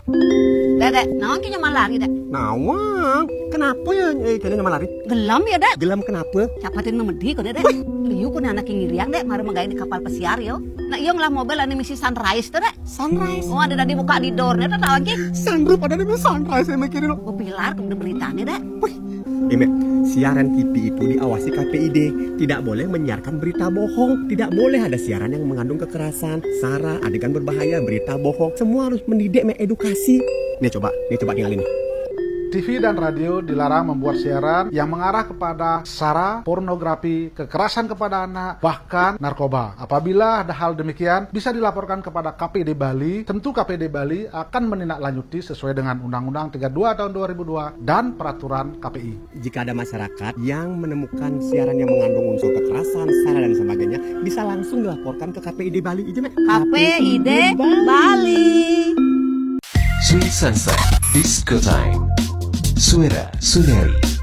Dek, nawang ki nyaman lari, Dek. Nawang, kenapa ya kalian nyaman lari? Gelam ya, Dek. Gelam kenapa? Capatin memedi ko, Dek. Liu ko na anak ngiriang, Dek. Mari magain di kapal pesiar, yo. Nah, iyong lah mobil ani misi Sunrise, tuh, Dek. Sunrise? Oh, ada di buka di door, Dek. Nawang ki. Sunroof ada di Sunrise, saya mikirin. Oh, pilar, kemudian beritanya, Dek. Ime, siaran TV itu diawasi KPID. Tidak boleh menyiarkan berita bohong. Tidak boleh ada siaran yang mengandung kekerasan, sara, adegan berbahaya, berita bohong. Semua harus mendidik, mengedukasi. Nih coba tinggalin. TV dan radio dilarang membuat siaran yang mengarah kepada sara, pornografi, kekerasan kepada anak, bahkan narkoba. Apabila ada hal demikian, bisa dilaporkan kepada KPD Bali. Tentu KPD Bali akan menindaklanjuti sesuai dengan Undang-Undang 32 tahun 2002 dan peraturan KPI. Jika ada masyarakat yang menemukan siaran yang mengandung unsur kekerasan, sara dan sebagainya, bisa langsung dilaporkan ke KPID Bali. KPID Bali. Sweet Sunset Disco Time. Suara Suneri.